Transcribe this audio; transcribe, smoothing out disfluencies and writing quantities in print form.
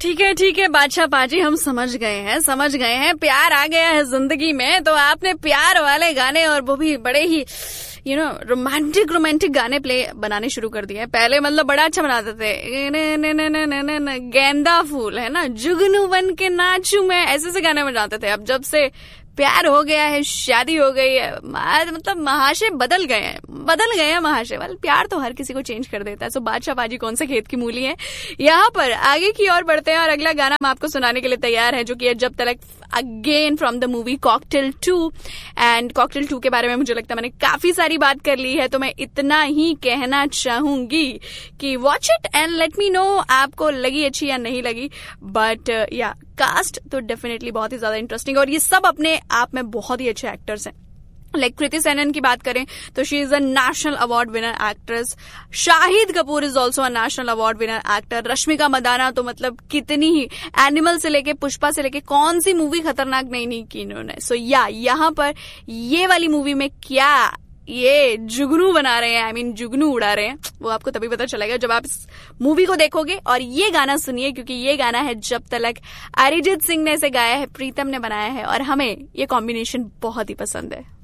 ठीक है बादशाह पाजी, हम समझ गए हैं। प्यार आ गया है जिंदगी में तो आपने प्यार वाले गाने और वो भी बड़े ही रोमांटिक गाने बनाने शुरू कर दिए हैं। पहले मतलब बड़ा अच्छा बनाते थे, गेंदा फूल है ना, जुगनू बन के नाचू मैं, ऐसे गाने बजाते थे। अब जब से प्यार हो गया है, शादी हो गई है, मतलब महाशय बदल गए हैं महाशय। वाले प्यार तो हर किसी को चेंज कर देता है। सो बादशाह बाजी कौन से खेत की मूली है। यहाँ पर आगे की ओर बढ़ते हैं और अगला गाना हम आपको सुनाने के लिए तैयार है, जो कि है जब तलक, again from the movie cocktail 2। And cocktail 2 के बारे में मुझे लगता है मैंने काफी सारी बात कर ली है, तो मैं इतना ही कहना चाहूंगी कि watch it and let me know आपको लगी अच्छी या नहीं लगी। बट या कास्ट तो डेफिनेटली बहुत ही ज्यादा इंटरेस्टिंग, और ये सब अपने आप में बहुत ही अच्छे एक्टर्स हैं। लाइक कृति सेनन की बात करें तो she is a national award winner actress. Shahid Kapoor is also a national award winner actor. Rashmika Mandanna तो मतलब कितनी ही, एनिमल से लेके पुष्पा से लेके कौन सी मूवी खतरनाक नहीं की इन्होंने। सो या यहाँ पर ये वाली मूवी में क्या ये जुगनू बना रहे हैं, जुगनू उड़ा रहे हैं, वो आपको तभी पता चलेगा जब आप इस मूवी को देखोगे और ये गाना सुनिए, क्योंकि ये गाना है जब तलक। अरिजीत सिंह ने इसे गाया है, प्रीतम ने बनाया है और हमें ये कॉम्बिनेशन बहुत ही पसंद है।